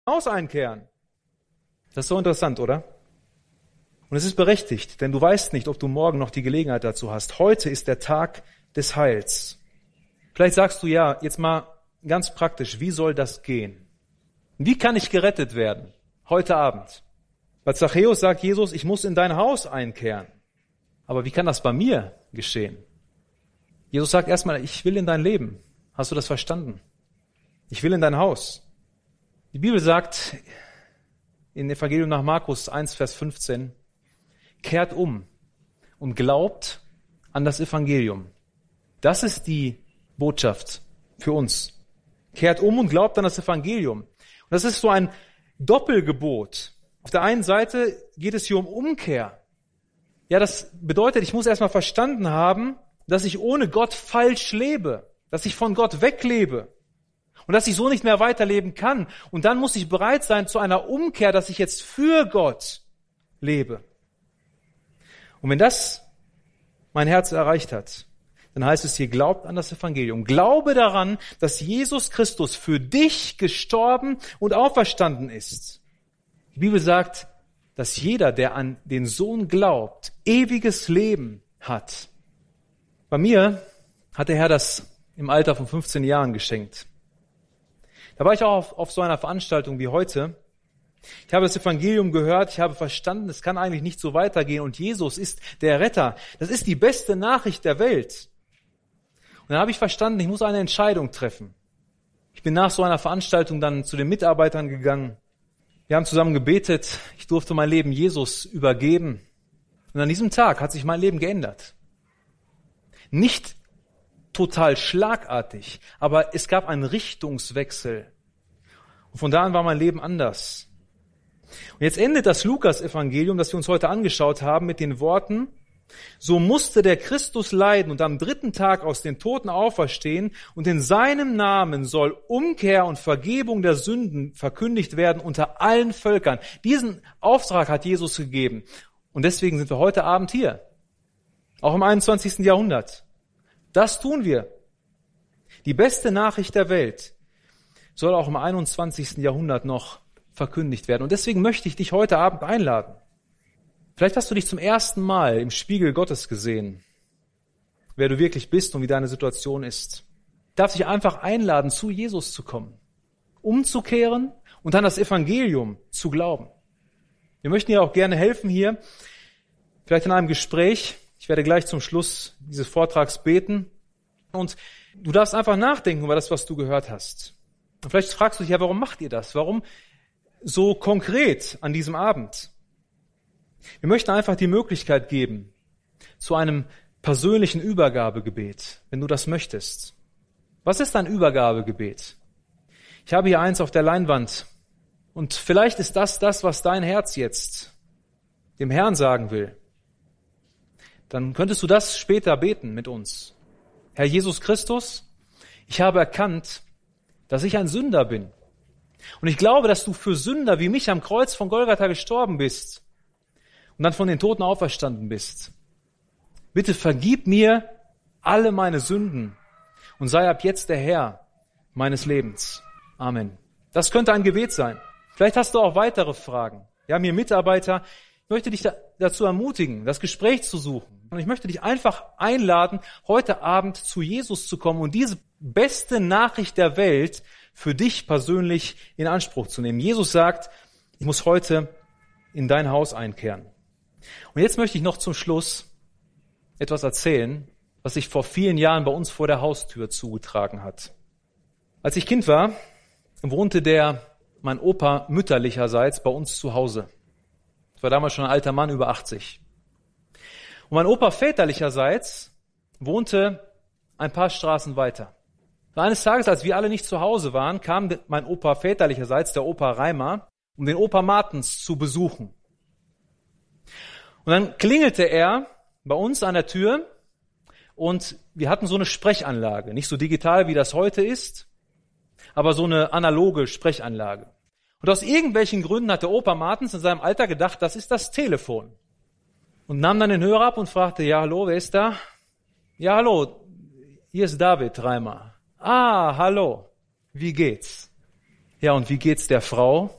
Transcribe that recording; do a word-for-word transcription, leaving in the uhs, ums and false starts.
Haus einkehren. Das ist so interessant, oder? Und es ist berechtigt, denn du weißt nicht, ob du morgen noch die Gelegenheit dazu hast. Heute ist der Tag des Heils. Vielleicht sagst du, ja, jetzt mal ganz praktisch, wie soll das gehen? Wie kann ich gerettet werden? Heute Abend. Bei Zachäus sagt Jesus, ich muss in dein Haus einkehren. Aber wie kann das bei mir geschehen? Jesus sagt erstmal, ich will in dein Leben. Hast du das verstanden? Ich will in dein Haus. Die Bibel sagt in Evangelium nach Markus eins, Vers fünfzehn, kehrt um und glaubt an das Evangelium. Das ist die Botschaft für uns. Kehrt um und glaubt an das Evangelium. Und das ist so ein Doppelgebot. Auf der einen Seite geht es hier um Umkehr. Ja, das bedeutet, ich muss erstmal verstanden haben, dass ich ohne Gott falsch lebe, dass ich von Gott weglebe und dass ich so nicht mehr weiterleben kann. Und dann muss ich bereit sein zu einer Umkehr, dass ich jetzt für Gott lebe. Und wenn das mein Herz erreicht hat, dann heißt es hier, glaubt an das Evangelium. Glaube daran, dass Jesus Christus für dich gestorben und auferstanden ist. Die Bibel sagt, dass jeder, der an den Sohn glaubt, ewiges Leben hat. Bei mir hat der Herr das im Alter von fünfzehn Jahren geschenkt. Da war ich auch auf, auf so einer Veranstaltung wie heute. Ich habe das Evangelium gehört, ich habe verstanden, es kann eigentlich nicht so weitergehen und Jesus ist der Retter. Das ist die beste Nachricht der Welt. Und dann habe ich verstanden, ich muss eine Entscheidung treffen. Ich bin nach so einer Veranstaltung dann zu den Mitarbeitern gegangen. Wir haben zusammen gebetet, ich durfte mein Leben Jesus übergeben. Und an diesem Tag hat sich mein Leben geändert. Nicht total schlagartig, aber es gab einen Richtungswechsel. Und von da an war mein Leben anders. Und jetzt endet das Lukas-Evangelium, das wir uns heute angeschaut haben, mit den Worten, so musste der Christus leiden und am dritten Tag aus den Toten auferstehen und in seinem Namen soll Umkehr und Vergebung der Sünden verkündigt werden unter allen Völkern. Diesen Auftrag hat Jesus gegeben. Und deswegen sind wir heute Abend hier. Auch im einundzwanzigsten Jahrhundert. Das tun wir. Die beste Nachricht der Welt soll auch im einundzwanzigsten Jahrhundert noch verkündigt werden. Und deswegen möchte ich dich heute Abend einladen. Vielleicht hast du dich zum ersten Mal im Spiegel Gottes gesehen, wer du wirklich bist und wie deine Situation ist. Ich darf dich einfach einladen, zu Jesus zu kommen, umzukehren und an das Evangelium zu glauben. Wir möchten dir auch gerne helfen hier, vielleicht in einem Gespräch. Ich werde gleich zum Schluss dieses Vortrags beten und du darfst einfach nachdenken über das, was du gehört hast. Und vielleicht fragst du dich, ja, warum macht ihr das? Warum so konkret an diesem Abend? Wir möchten einfach die Möglichkeit geben zu einem persönlichen Übergabegebet, wenn du das möchtest. Was ist ein Übergabegebet? Ich habe hier eins auf der Leinwand und vielleicht ist das das, was dein Herz jetzt dem Herrn sagen will. Dann könntest du das später beten mit uns. Herr Jesus Christus, ich habe erkannt, dass ich ein Sünder bin. Und ich glaube, dass du für Sünder wie mich am Kreuz von Golgatha gestorben bist und dann von den Toten auferstanden bist. Bitte vergib mir alle meine Sünden und sei ab jetzt der Herr meines Lebens. Amen. Das könnte ein Gebet sein. Vielleicht hast du auch weitere Fragen. Wir haben hier Mitarbeiter. Ich möchte dich da, dazu ermutigen, das Gespräch zu suchen. Und ich möchte dich einfach einladen, heute Abend zu Jesus zu kommen und diese beste Nachricht der Welt für dich persönlich in Anspruch zu nehmen. Jesus sagt, ich muss heute in dein Haus einkehren. Und jetzt möchte ich noch zum Schluss etwas erzählen, was sich vor vielen Jahren bei uns vor der Haustür zugetragen hat. Als ich Kind war, wohnte der, mein Opa mütterlicherseits, bei uns zu Hause. Ich war damals schon ein alter Mann, über achtzig. Und mein Opa väterlicherseits wohnte ein paar Straßen weiter. Und eines Tages, als wir alle nicht zu Hause waren, kam mein Opa väterlicherseits, der Opa Reimer, um den Opa Martens zu besuchen. Und dann klingelte er bei uns an der Tür und wir hatten so eine Sprechanlage. Nicht so digital, wie das heute ist, aber so eine analoge Sprechanlage. Und aus irgendwelchen Gründen hat der Opa Martens in seinem Alter gedacht, das ist das Telefon. Und nahm dann den Hörer ab und fragte, ja, hallo, wer ist da? Ja, hallo, hier ist David Reimer. Ah, hallo, wie geht's? Ja, und wie geht's der Frau,